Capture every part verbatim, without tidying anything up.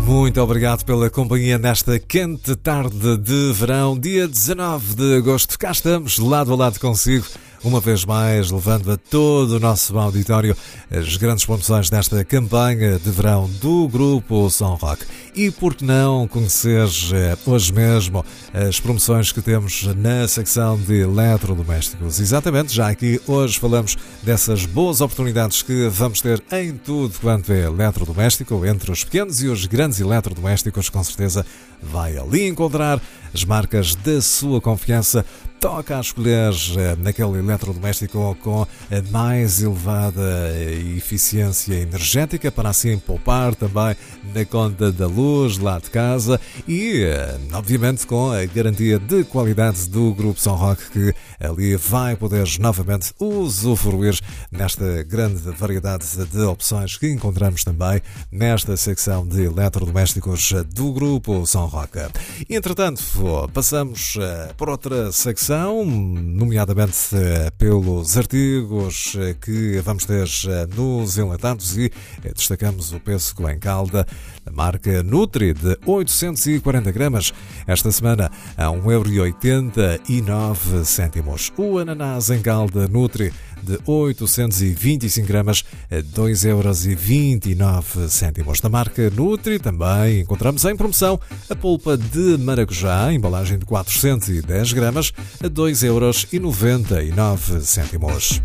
Muito obrigado pela companhia nesta quente tarde de verão, dia dezanove de agosto. Cá estamos, lado a lado consigo, uma vez mais, levando a todo o nosso auditório as grandes promoções desta campanha de verão do Grupo Som Rock. E por que não conhecer hoje mesmo as promoções que temos na secção de eletrodomésticos? Exatamente, já aqui hoje falamos dessas boas oportunidades que vamos ter em tudo quanto é eletrodoméstico, entre os pequenos e os grandes eletrodomésticos. Com certeza vai ali encontrar as marcas da sua confiança. Toca a escolher naquele eletrodoméstico com a mais elevada eficiência energética, para assim poupar também na conta da luz lá de casa e, obviamente, com a garantia de qualidade do Grupo Som Rock, que ali vai poder novamente usufruir nesta grande variedade de opções que encontramos também nesta secção de eletrodomésticos do Grupo Som Rock. Entretanto, passamos por outra secção, nomeadamente pelos artigos que vamos ter nos enlatados, e destacamos o pêssego em calda da marca Nutri de oitocentos e quarenta gramas, esta semana a um euro e oitenta e nove cêntimos. O ananás em calda Nutri de oitocentos e vinte e cinco gramas a dois euros e vinte e nove cêntimos. Da marca Nutri também encontramos em promoção a polpa de maracujá, embalagem de quatrocentos e dez gramas a dois euros e noventa e nove cêntimos.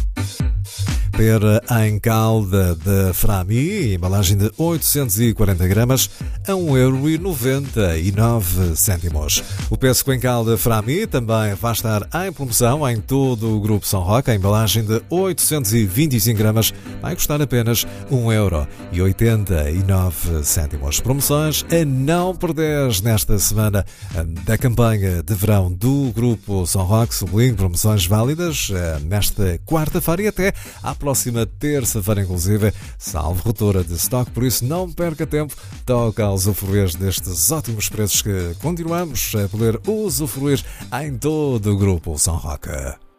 Pera em calda da Frami, embalagem de oitocentos e quarenta gramas a um euro e noventa e nove cêntimos. O pêssego em calda Frami também vai estar em promoção em todo o Grupo Som Rock. A embalagem de oitocentos e vinte e cinco gramas vai custar apenas um euro e oitenta e nove cêntimos. Promoções a não perder nesta semana da campanha de verão do Grupo Som Rock. Sublinho, promoções válidas nesta quarta-feira e até à próxima terça-feira, inclusive, salvo ruptura de stock. Por isso, não perca tempo, toca a usufruir destes ótimos preços que continuamos a poder usufruir em todo o Grupo Som Rock.